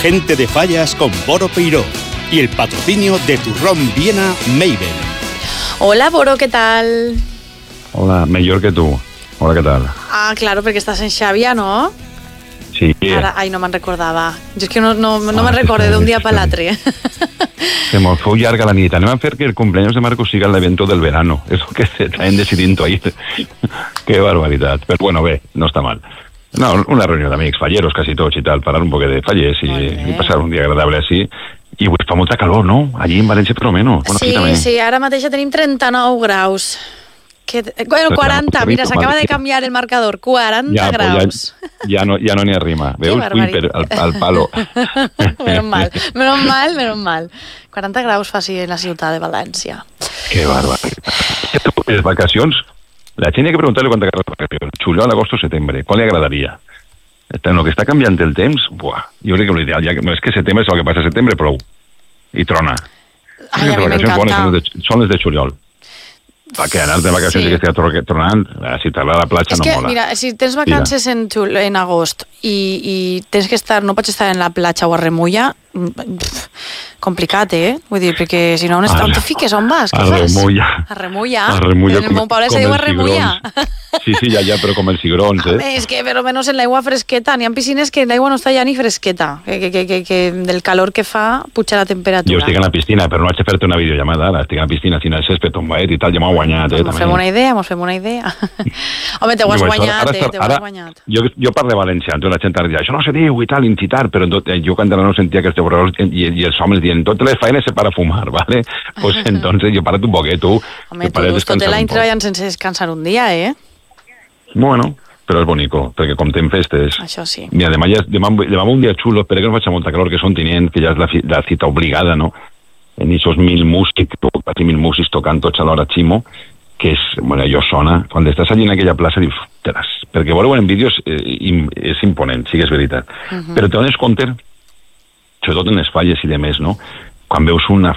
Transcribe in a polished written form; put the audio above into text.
Gente de Fallas con Boro Peiró y el patrocinio de Turrón Viena Mabel. Hola, Boro, ¿qué tal? Hola, mejor que tú. Hola, ¿qué tal? Ah, claro, perquè estàs en Xàbia, no? Sí. Ara, ai, no me'n recordava. Jo és que no me'n recorde d'un dia per l'altre. Se me fue larga la nit. Anem a fer que el cumpleaños de Marcos siga el evento del verano. Es lo que se traen decidiendo ahí. Qué barbaridad. Pero bueno, ve, no está mal. No, una reunió d'amics, falleros, casi tots i tal, parar un poquet de fallers i passar un dia agradable així. I avui fa molta calor, no? Allí en València, per lo menos. Bueno, sí, ara mateix tenim 39 graus. Bueno, 40, mira, s'acaba de canviar el marcador, 40 graus. Ja no n'hi ha rima. Veus? Al palo. Menos mal. 40 graus faci en la ciutat de València. Que barbaritat. Les vacacions, la gent ha que preguntar-li quantes vacacions. Juliol, agosto, setembre. Qual li agradaria? En el que està canviant el temps, jo crec que l'ideal, no és que setembre és el que passa a setembre, prou. I trona. Ai, a mi m'encanta. Són les de juliol. Perquè anar de vacacions i que estigui tornant, si t'agrada la platja no mola. És que, mira, si tens vacances en agost i tens que estar, no pots estar en la platja o a Remulla, complicat, Vull dir, perquè si no, on te fiques, on vas? Què fas? A Remulla. En el meu poble se diu a Remulla. Sí, ja, però com els cigrons, És que, però menys en l'aigua fresqueta. N'hi ha piscines que l'aigua no està ja ni fresqueta, que del calor que fa puja la temperatura. Jo estic en la piscina, però no haig de fer-te una videollamada, ara estic en la piscina, sin el césped, tombaet i tal, ja m'ho he guanyat, Mos fem una idea. Home, t'ho has guanyat, Jo parlo valencià, la gent ara dirà, això no se diu i tal, incitar, però jo quan no sentia que els borradors i els homes dient, totes les feines se para fumar, ¿vale? Pues entonces yo párate un poquet, tu. Home, tu tot l'any treballant sense descansar un dia, Bueno, però és bonico, perquè com ten festes. Això sí. Mira, demà un dia xulo, espero que no faci molta calor, que són tinent, que ja és la cita obligada, no? En aquests 1.000 músics tocant tots alhora ximo, que és, bueno, allò sona, quan estàs allí en aquella plaça dius, perquè veure en vídeos és imponent, sí que és veritat. Però te dones compte, sobretot en les falles i demés, no? Quan veus una